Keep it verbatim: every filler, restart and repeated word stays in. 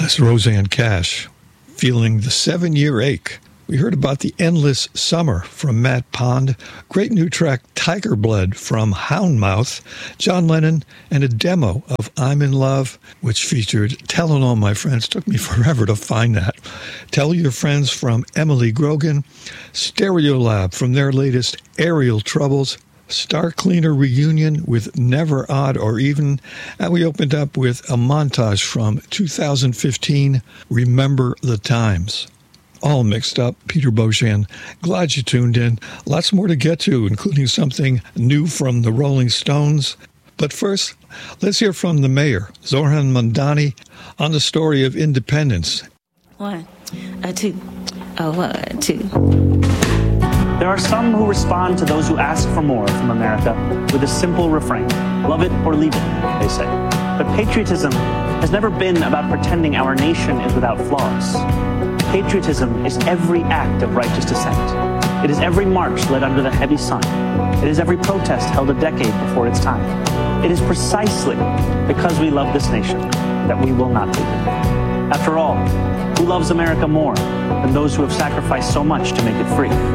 That's Rosanne Cash, Feeling the Seven-Year Ache. We heard about The Endless Summer from Matt Pond, great new track Tiger Blood from Houndmouth, John Lennon, and a demo of I'm in Love, which featured Tellin' All My Friends. Took me forever to find that. Tell Your Friends from Emily Grogan, Stereolab from their latest Aerial Troubles, Star Cleaner Reunion with Never Odd or Even, and we opened up with a montage from two thousand fifteen, Remember the Times. All mixed up. Peter Beauchamp, glad you tuned in. Lots more to get to, including something new from the Rolling Stones. But first, let's hear from the mayor, Zohran Mamdani, on the story of independence. One, a two, a one, two. There are some who respond to those who ask for more from America with a simple refrain. Love it or leave it, they say. But patriotism has never been about pretending our nation is without flaws. Patriotism is every act of righteous dissent. It is every march led under the heavy sun. It is every protest held a decade before its time. It is precisely because we love this nation that we will not leave it. After all, who loves America more than those who have sacrificed so much to make it free?